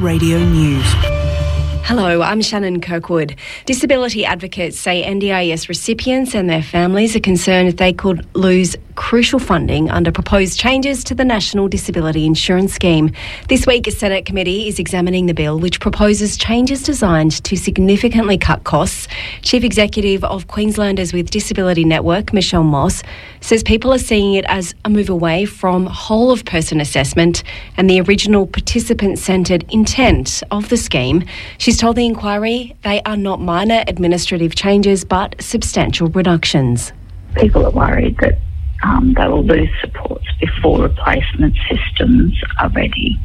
Radio News. Hello, I'm Shannon Kirkwood. Disability advocates say NDIS recipients and their families are concerned they could lose crucial funding under proposed changes to the National Disability Insurance Scheme. This week, a Senate committee is examining the bill, which proposes changes designed to significantly cut costs. Chief Executive of Queenslanders with Disability Network, Michelle Moss, says people are seeing it as a move away from whole-of-person assessment and the original participant-centred intent of the scheme. She's told the inquiry they are not minor administrative changes but substantial reductions. People are worried that they will lose supports before replacement systems are ready.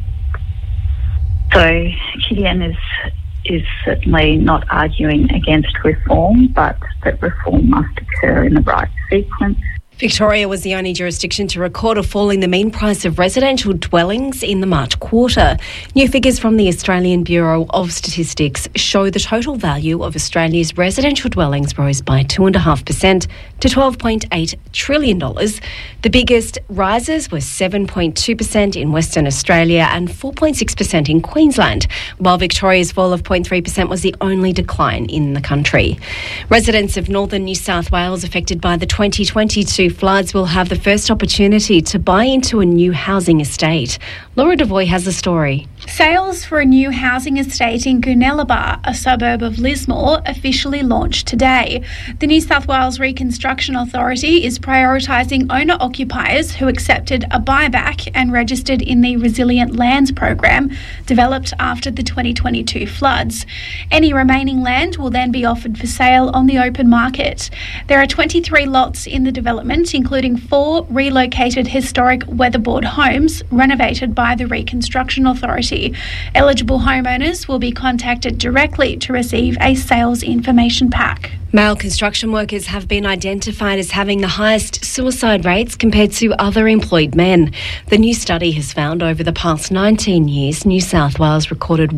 So QDN is certainly not arguing against reform, but that reform must occur in the right sequence. Victoria was the only jurisdiction to record a fall in the mean price of residential dwellings in the March quarter. New figures from the Australian Bureau of Statistics show the total value of Australia's residential dwellings rose by 2.5% to $12.8 trillion. The biggest rises were 7.2% in Western Australia and 4.6% in Queensland, while Victoria's fall of 0.3% was the only decline in the country. Residents of northern New South Wales affected by the 2022 floods will have the first opportunity to buy into a new housing estate. Laura Devoy has the story. Sales for a new housing estate in Goonellabah, a suburb of Lismore, officially launched today. The New South Wales Reconstruction Authority is prioritising owner-occupiers who accepted a buyback and registered in the Resilient Lands program developed after the 2022 floods. Any remaining land will then be offered for sale on the open market. There are 23 lots in the development, including 4 relocated historic weatherboard homes renovated by the Reconstruction Authority. Eligible homeowners will be contacted directly to receive a sales information pack. Male construction workers have been identified as having the highest suicide rates compared to other employed men. The new study has found over the past 19 years, New South Wales recorded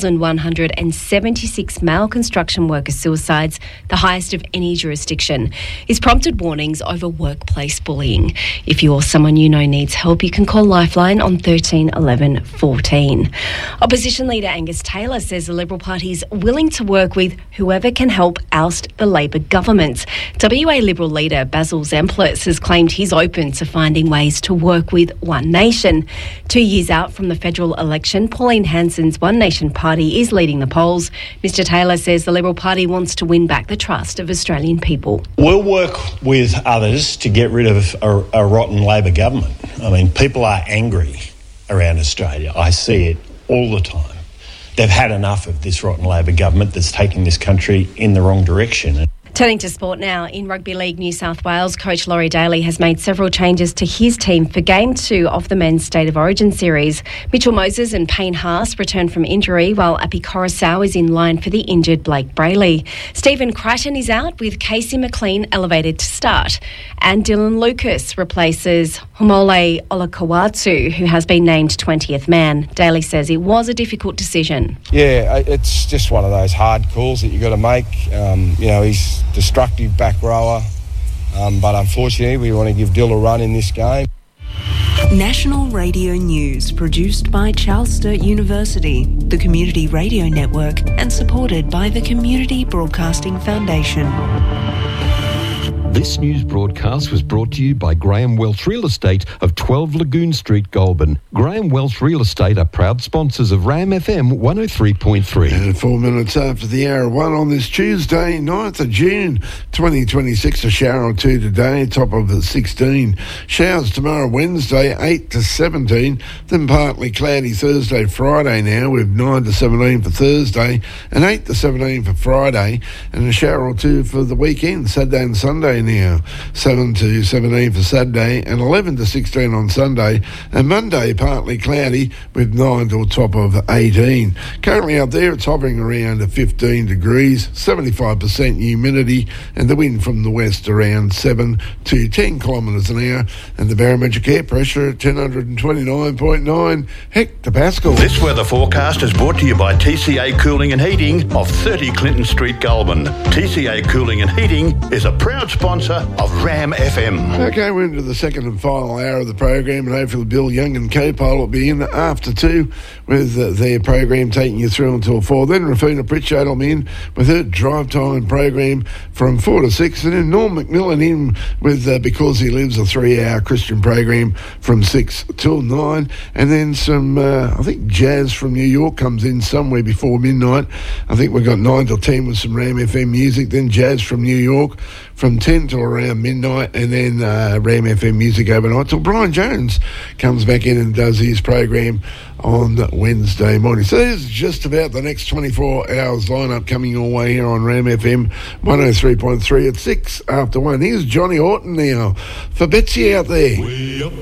1,176 male construction worker suicides, the highest of any jurisdiction. It's prompted warnings over workplace bullying. If you or someone you know needs help, you can call Lifeline on 13 11 14. Opposition leader Angus Taylor says the Liberal Party is willing to work with whoever can help oust the Labor government. WA Liberal leader Basil Zemplis has claimed he's open to finding ways to work with One Nation. 2 years out from the federal election, Pauline Hanson's One Nation party is leading the polls. Mr Taylor says the Liberal Party wants to win back the trust of Australian people. We'll work with others to get rid of a rotten Labor government. I mean, people are angry around Australia. I see it all the time. They've had enough of this rotten Labor government that's taking this country in the wrong direction. Turning to sport now, in Rugby League New South Wales, coach Laurie Daly has made several changes to his team for Game 2 of the Men's State of Origin series. Mitchell Moses and Payne Haas return from injury, while Api Coruscant is in line for the injured Blake Brayley. Stephen Crichton is out, with Casey McLean elevated to start. And Dylan Lucas replaces Homole Olakawatu, who has been named 20th man. Daly says it was a difficult decision. Yeah, it's just one of those hard calls that you've got to make. He's destructive back rower, but unfortunately we want to give Dill a run in this game. National Radio News, produced by Charles Sturt University, the Community Radio Network, and supported by the Community Broadcasting Foundation. This news broadcast was brought to you by Graham Welch Real Estate of 12 Lagoon Street, Goulburn. Graham Welch Real Estate are proud sponsors of RAM FM 103.3. And 4 minutes after the hour 1 on this Tuesday, 9th of June 2026, a shower or two today, top of 16. Showers tomorrow, Wednesday, 8 to 17. Then partly cloudy Thursday, Friday now, with 9 to 17 for Thursday and 8 to 17 for Friday. And a shower or two for the weekend, Saturday and Sunday now, 7 to 17 for Saturday and 11 to 16 on Sunday, and Monday partly cloudy with 9 to a top of 18. Currently up there it's hovering around 15 degrees, 75% humidity, and the wind from the west around 7 to 10 kilometres an hour, and the barometric air pressure at 1029.9 hectopascals. This weather forecast is brought to you by TCA Cooling and Heating of 30 Clinton Street, Goulburn. TCA Cooling and Heating is a proud sponsor sponsor of Ram FM. Okay, we're into the second and final hour of the program, and hopefully Bill Young and Copole will be in after 2 with their program taking you through until 4. Then Rafina Pritchard will be in with her drive time program from 4 to 6, and then Norm McMillan in with Because He Lives, a 3-hour Christian program from 6 till 9, and then some I think jazz from New York comes in somewhere before midnight. I think we've got 9 till 10 with some Ram FM music, then jazz from New York from 10 till around midnight, and then Ram FM music overnight till Brian Jones comes back in and does his program on Wednesday morning. So this is just about the next 24 hours lineup coming your way here on Ram FM 103.3 at 6 after 1. Here's Johnny Horton now for Betsy out there.